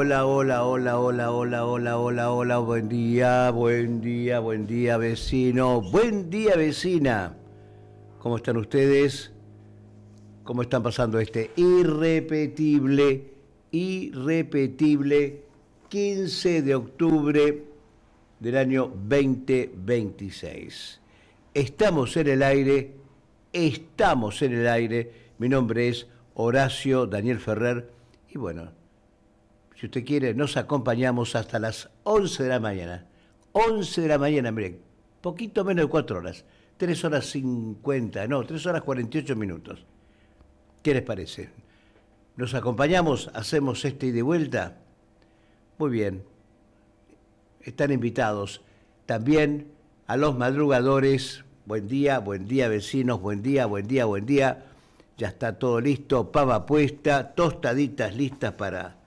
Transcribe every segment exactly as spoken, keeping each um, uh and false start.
hola, hola, hola, hola, hola, hola, hola, hola, buen día, buen día, buen día, vecino, buen día, vecina. ¿Cómo están ustedes? ¿Cómo están pasando este irrepetible, irrepetible quince de octubre del año veinte veintiséis? Estamos en el aire, estamos en el aire. Mi nombre es Horacio Daniel Ferrer y bueno, si usted quiere, nos acompañamos hasta las once de la mañana. once de la mañana, miren, poquito menos de cuatro horas. tres horas cincuenta, no, tres horas cuarenta y ocho minutos. ¿Qué les parece? ¿Nos acompañamos? ¿Hacemos este ida y vuelta? Muy bien. Están invitados también a los madrugadores. Buen día, buen día, vecinos, buen día, buen día, buen día. Ya está todo listo, pava puesta, tostaditas listas para...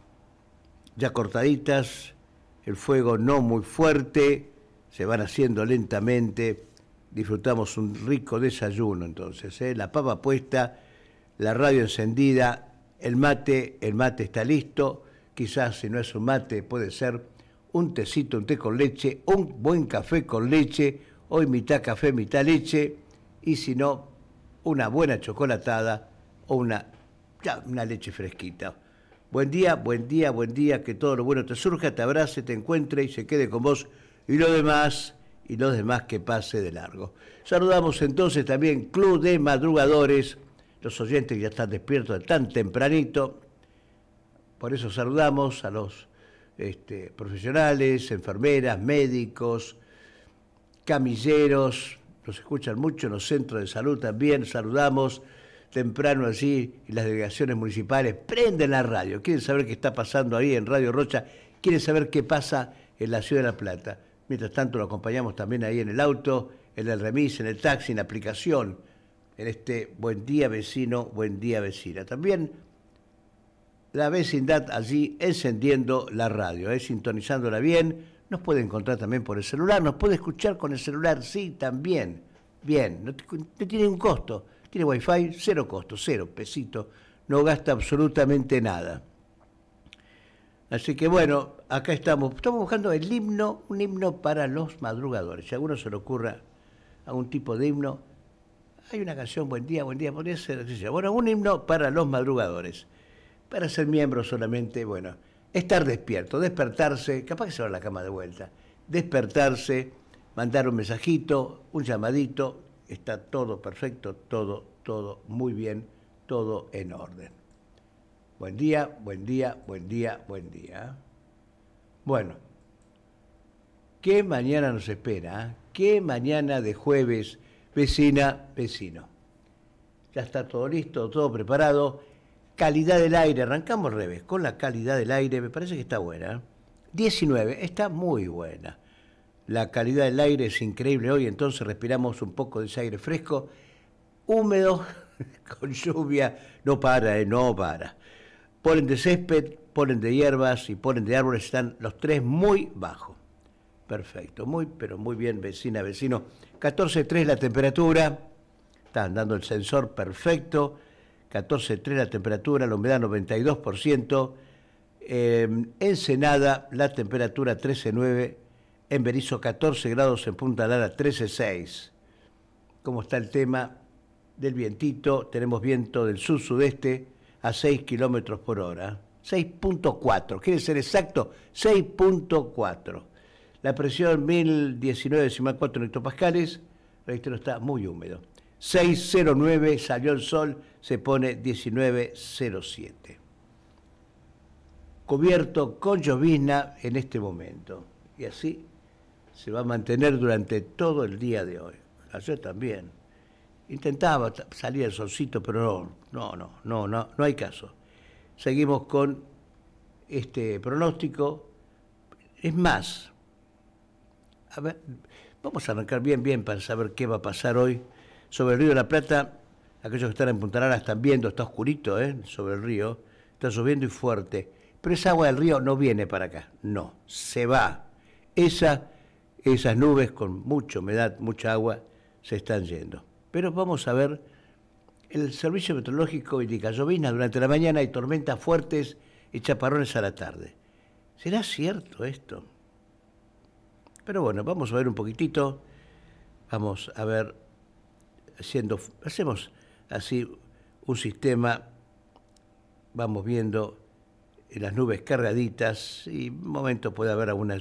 ya cortaditas, el fuego no muy fuerte, se van haciendo lentamente, disfrutamos un rico desayuno entonces, ¿eh? La papa puesta, la radio encendida, el mate, el mate está listo, quizás si no es un mate puede ser un tecito, un té con leche, un buen café con leche, hoy mitad café, mitad leche, y si no, una buena chocolatada o una, ya, una leche fresquita. Buen día, buen día, buen día, que todo lo bueno te surja, te abrace, te encuentre y se quede con vos, y lo demás, y los demás que pase de largo. Saludamos entonces también Club de Madrugadores, los oyentes que ya están despiertos de tan tempranito, por eso saludamos a los este, profesionales, enfermeras, médicos, camilleros, nos escuchan mucho en los centros de salud también, saludamos temprano allí y las delegaciones municipales prenden la radio, quieren saber qué está pasando ahí en Radio Rocha, quieren saber qué pasa en la Ciudad de La Plata. Mientras tanto lo acompañamos también ahí en el auto, en el remis, en el taxi, en la aplicación, en este buen día vecino, buen día vecina. También la vecindad allí encendiendo la radio, ¿eh? Sintonizándola bien. Nos puede encontrar también por el celular, nos puede escuchar con el celular, sí, también. Bien, no, no tiene un costo. Tiene wifi, cero costo, cero pesito, no gasta absolutamente nada. Así que bueno, acá estamos, estamos buscando el himno, un himno para los madrugadores. Si a alguno se le ocurra algún tipo de himno, hay una canción, buen día, buen día, podría ser, bueno, un himno para los madrugadores. Para ser miembro solamente, bueno, estar despierto, despertarse, capaz que se va a la cama de vuelta, despertarse, mandar un mensajito, un llamadito, está todo perfecto, todo, todo muy bien, todo en orden. Buen día, buen día, buen día, buen día. Bueno, ¿qué mañana nos espera? ¿Qué mañana de jueves, vecina, vecino? Ya está todo listo, todo preparado. Calidad del aire, arrancamos al revés, con la calidad del aire, me parece que está buena. diecinueve, está muy buena. La calidad del aire es increíble hoy, entonces respiramos un poco de ese aire fresco, húmedo, con lluvia, no para, eh, no para. Polen de césped, polen de hierbas y polen de árboles están los tres muy bajos. Perfecto, muy, pero muy bien, vecina, vecino. catorce coma tres la temperatura, está dando el sensor perfecto. catorce coma tres la temperatura, la humedad noventa y dos por ciento. Eh, Ensenada, la temperatura trece coma nueve. En Berisso, catorce grados. En Punta Lara, trece coma seis. ¿Cómo está el tema del vientito? Tenemos viento del sur-sudeste a seis kilómetros por hora. seis punto cuatro. ¿Quiere ser exacto? seis punto cuatro. La presión mil diecinueve coma cuatro hectopascales. Reitero, está muy húmedo. seis cero nueve, salió el sol, se pone diecinueve cero siete. Cubierto con llovizna en este momento. Y así se va a mantener durante todo el día de hoy. Ayer también. Intentaba salir el solcito, pero no, no, no, no, no, no hay caso. Seguimos con este pronóstico. Es más, a ver, vamos a arrancar bien, bien para saber qué va a pasar hoy. Sobre el río de la Plata, aquellos que están en Punta Lara están viendo, está oscurito, ¿eh? Sobre el río, está lloviendo y fuerte. Pero esa agua del río no viene para acá, no, se va. Esa, esas nubes con mucha humedad, mucha agua, se están yendo. Pero vamos a ver, el Servicio Meteorológico indica lloviznas durante la mañana y tormentas fuertes y chaparrones a la tarde. ¿Será cierto esto? Pero bueno, vamos a ver un poquitito. Vamos a ver, haciendo, hacemos así un sistema, vamos viendo en las nubes cargaditas y en un momento puede haber alguna